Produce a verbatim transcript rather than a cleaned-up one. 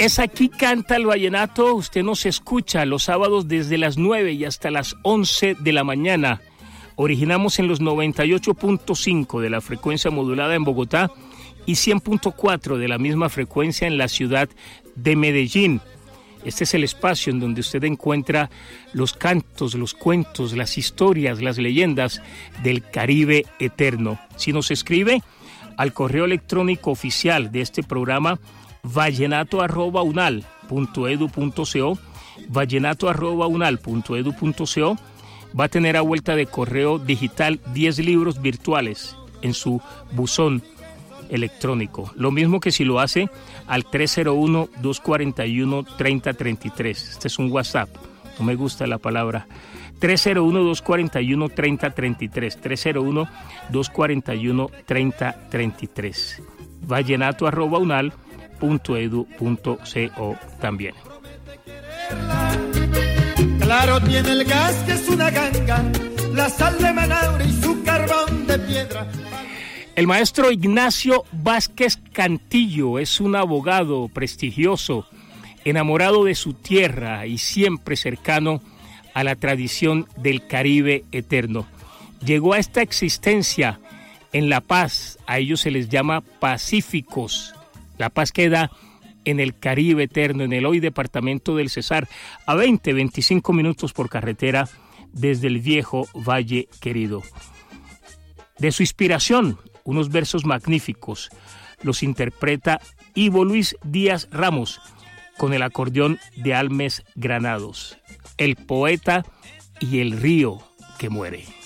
Es Aquí Canta el Vallenato. Usted nos escucha los sábados desde las nueve y hasta las once de la mañana. Originamos en los noventa y ocho punto cinco de la frecuencia modulada en Bogotá y cien punto cuatro de la misma frecuencia en la ciudad de Medellín. Este es el espacio en donde usted encuentra los cantos, los cuentos, las historias, las leyendas del Caribe eterno. Si nos escribe al correo electrónico oficial de este programa, vallenato arroba unal punto edu punto co, vallenato arroba unal punto edu punto co, va a tener a vuelta de correo digital diez libros virtuales en su buzón electrónico. Lo mismo que si lo hace al tres cero uno, dos cuatro uno, tres cero tres tres. Este es un WhatsApp. No me gusta la palabra. tres cero uno, dos cuatro uno, tres cero tres tres. tres cero uno, dos cuatro uno, tres cero tres tres. vallenato arroba unal punto edu punto co también. Claro tiene el gas que es una ganga, la sal de Manaure y su carbón de piedra. El maestro Ignacio Vázquez Cantillo es un abogado prestigioso, enamorado de su tierra y siempre cercano a la tradición del Caribe eterno. Llegó a esta existencia en La Paz, a ellos se les llama pacíficos. La Paz queda en el Caribe eterno, en el hoy departamento del Cesar, a veinte, veinticinco minutos por carretera desde el viejo Valle Querido. De su inspiración, unos versos magníficos los interpreta Ivo Luis Díaz Ramos con el acordeón de Almes Granados, El poeta y el río que muere.